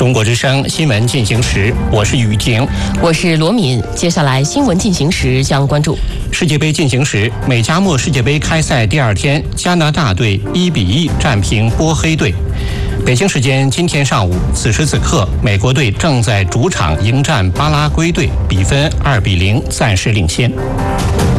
中国之声新闻进行时，我是雨晴， 我是罗敏。接下来新闻进行时将关注世界杯进行时，美加墨世界杯开赛第二天，加拿大队1-1战平波黑队。北京时间今天上午，此时此刻，美国队正在主场迎战巴拉圭队，比分2-0，暂时领先。